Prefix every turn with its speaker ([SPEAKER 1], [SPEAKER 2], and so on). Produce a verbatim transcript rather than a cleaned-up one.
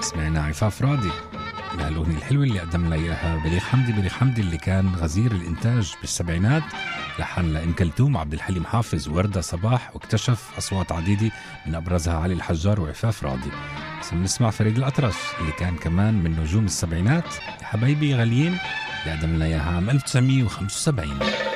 [SPEAKER 1] سمعنا عفاف راضي الأغنية الحلوة اللي قدم لنا إياها بليغ حمدي. بليغ حمدي اللي كان غزير الإنتاج بالسبعينات، لحن لأم كلثوم، عبد الحليم حافظ، وردة صباح، واكتشف أصوات عديدة من أبرزها علي الحجار وعفاف راضي. بس بنسمع فريد الأطرش اللي كان كمان من نجوم السبعينات، يا حبايبي غاليين، اللي قدم لنا إياها عام ألف وتسعمية وخمسة وسبعين.